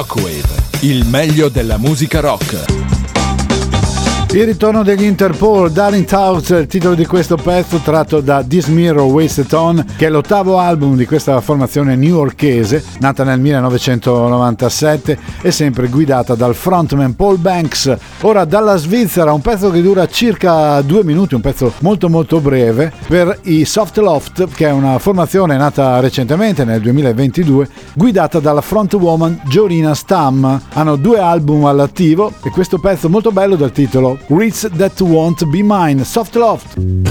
Rockwave, il meglio della musica rock. Il ritorno degli Interpol, Darling Thoughts, il titolo di questo pezzo tratto da This Mirror Wasted On, che è l'ottavo album di questa formazione newyorkese, nata nel 1997 e sempre guidata dal frontman Paul Banks. Ora dalla Svizzera un pezzo che dura circa 2 minuti, un pezzo molto molto breve, per i Soft Loft, che è una formazione nata recentemente nel 2022, guidata dalla frontwoman Jorina Stamm. Hanno 2 album all'attivo e questo pezzo molto bello dal titolo Reeds That Won't Be Mine, Soft Loft.